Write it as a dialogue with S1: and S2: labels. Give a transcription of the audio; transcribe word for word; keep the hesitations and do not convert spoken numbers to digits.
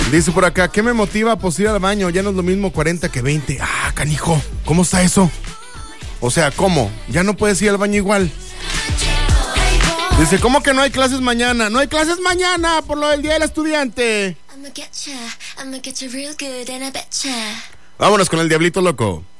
S1: Dice por acá, ¿qué me motiva pues ir al baño? Ya no es lo mismo cuarenta que veinte. Ah, canijo, ¿cómo está eso? O sea, ¿cómo? Ya no puedes ir al baño igual. Dice, ¿cómo que no hay clases mañana? No hay clases mañana por lo del Día del Estudiante. Vámonos con el Diablito Loco.